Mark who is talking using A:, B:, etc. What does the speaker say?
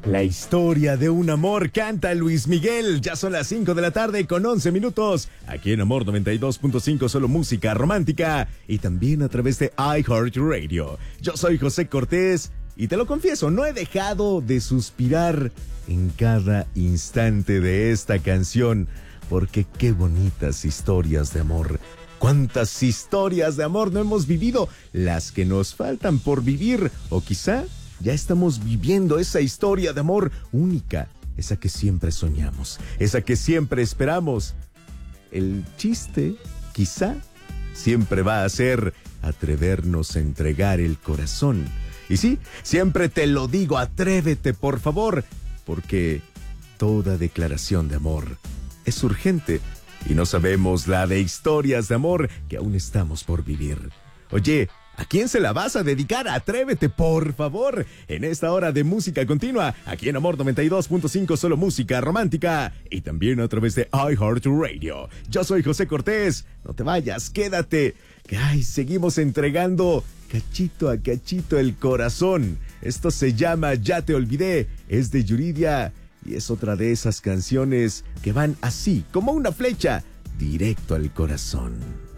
A: La historia de un amor canta Luis Miguel. Ya son las 5 de la tarde con 11 minutos. Aquí en Amor 92.5, solo música romántica. Y también a través de iHeartRadio. Yo soy José Cortés. Y te lo confieso, no he dejado de suspirar en cada instante de esta canción. Porque qué bonitas historias de amor. ¿Cuántas historias de amor no hemos vivido? Las que nos faltan por vivir. O quizá ya estamos viviendo esa historia de amor única. Esa que siempre soñamos. Esa que siempre esperamos. El chiste, quizá, siempre va a ser atrevernos a entregar el corazón. Y sí, siempre te lo digo, atrévete, por favor. Porque toda declaración de amor es urgente. Y no sabemos la de historias de amor que aún estamos por vivir. Oye, ¿a quién se la vas a dedicar? Atrévete, por favor. En esta hora de música continua, aquí en Amor 92.5, solo música romántica. Y también a través de iHeartRadio. Yo soy José Cortés. No te vayas, quédate. Que seguimos entregando cachito a cachito el corazón. Esto se llama Ya te olvidé. Es de Yuridia. Y es otra de esas canciones que van así, como una flecha, directo al corazón.